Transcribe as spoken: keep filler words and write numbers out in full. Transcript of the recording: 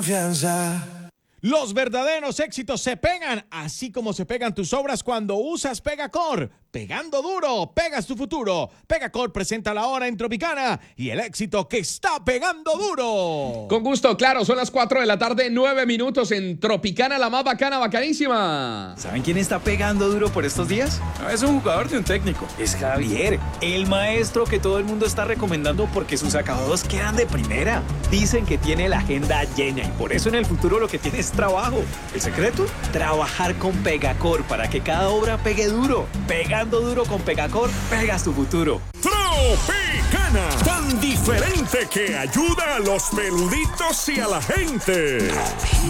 confianza. Los verdaderos éxitos se pegan, así como se pegan tus obras cuando usas Pegacor. Pegando duro, pegas tu futuro. Pegacor presenta la hora en Tropicana y el éxito que está pegando duro. Con gusto, claro, son las cuatro de la tarde, nueve minutos en Tropicana, la más bacana, bacanísima. ¿Saben quién está pegando duro por estos días? No es un jugador de un técnico, es Javier, el maestro que todo el mundo está recomendando porque sus acabados quedan de primera. Dicen que tiene la agenda llena y por eso en el futuro lo que tiene es trabajo. ¿El secreto? Trabajar con Pegacor para que cada obra pegue duro. Pegando duro con Pegacor, pegas tu futuro. Tropicana, tan diferente que ayuda a los peluditos y a la gente.